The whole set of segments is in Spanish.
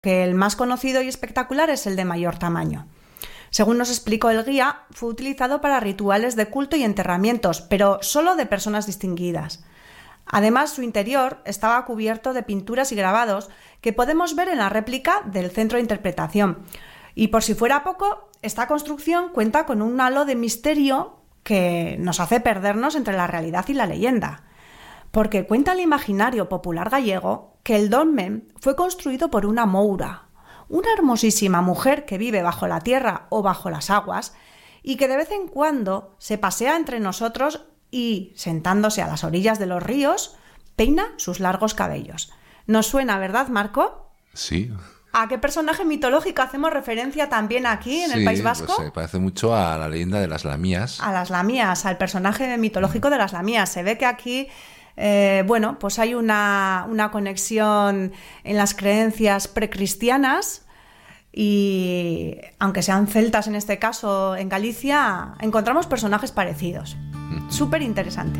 que el más conocido y espectacular es el de mayor tamaño. Según nos explicó el guía, fue utilizado para rituales de culto y enterramientos, pero solo de personas distinguidas. Además, su interior estaba cubierto de pinturas y grabados que podemos ver en la réplica del centro de interpretación. Y por si fuera poco, esta construcción cuenta con un halo de misterio que nos hace perdernos entre la realidad y la leyenda. Porque cuenta el imaginario popular gallego que el dolmen fue construido por una moura, una hermosísima mujer que vive bajo la tierra o bajo las aguas y que de vez en cuando se pasea entre nosotros y, sentándose a las orillas de los ríos, peina sus largos cabellos. ¿Nos suena, verdad, Marco? Sí. ¿A qué personaje mitológico hacemos referencia también aquí en el País Vasco? Pues se parece mucho a la leyenda de las lamías. A las lamías, al personaje mitológico de las lamías. Se ve que aquí pues hay una conexión en las creencias precristianas y, aunque sean celtas en este caso, en Galicia, encontramos personajes parecidos. Súper interesante.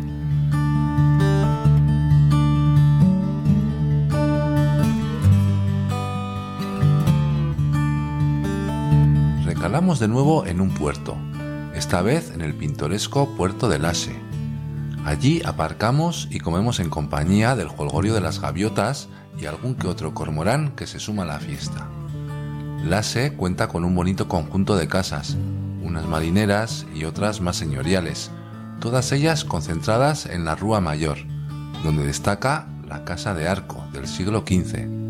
Recalamos de nuevo en un puerto, esta vez en el pintoresco puerto de Lase. Allí aparcamos y comemos en compañía del jolgorio de las gaviotas y algún que otro cormorán que se suma a la fiesta. Lase cuenta con un bonito conjunto de casas, unas marineras y otras más señoriales, todas ellas concentradas en la Rúa Mayor, donde destaca la Casa de Arco del siglo XV,